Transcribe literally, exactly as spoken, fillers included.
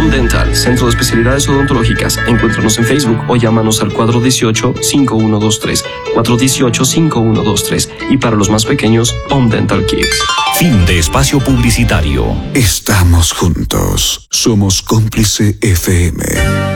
Om Dental, Centro de Especialidades Odontológicas. Encuéntranos en Facebook o llámanos al cuatro uno ocho, cinco uno dos tres, cuatro uno ocho, cinco uno dos tres. Y para los más pequeños, Om Dental Kids. Fin de espacio publicitario. Estamos juntos. Somos Cómplice F M.